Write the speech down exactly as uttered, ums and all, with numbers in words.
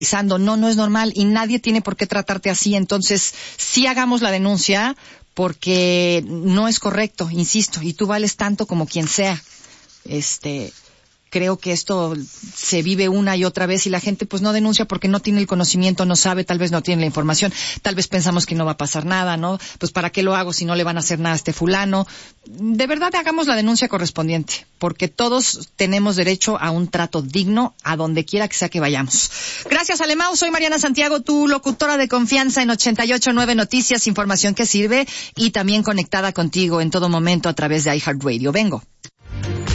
No, no es normal y nadie tiene por qué tratarte así. Entonces, sí hagamos la denuncia porque no es correcto, insisto, y tú vales tanto como quien sea. Este, creo que esto se vive una y otra vez y la gente pues no denuncia porque no tiene el conocimiento, no sabe, tal vez no tiene la información, tal vez pensamos que no va a pasar nada, ¿no? Pues ¿para qué lo hago si no le van a hacer nada a este fulano? De verdad hagamos la denuncia correspondiente, porque todos tenemos derecho a un trato digno a donde quiera que sea que vayamos. Gracias, Alemão. Soy Mariana Santiago, tu locutora de confianza en ochenta y ocho punto nueve Noticias, información que sirve y también conectada contigo en todo momento a través de iHeartRadio. Vengo.